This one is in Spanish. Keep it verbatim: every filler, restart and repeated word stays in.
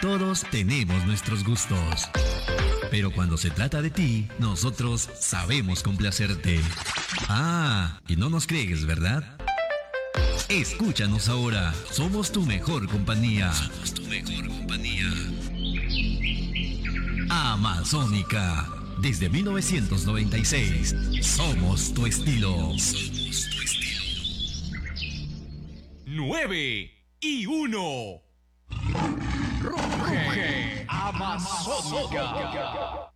Todos tenemos nuestros gustos. Pero cuando se trata de ti, nosotros sabemos complacerte. Ah, y no nos crees, ¿verdad? Escúchanos ahora. Somos tu mejor compañía. Somos tu mejor compañía. Amazónica. Desde mil novecientos noventa y seis. Somos tu estilo. Somos tu estilo. Nueve y uno. Ruge Amazónica.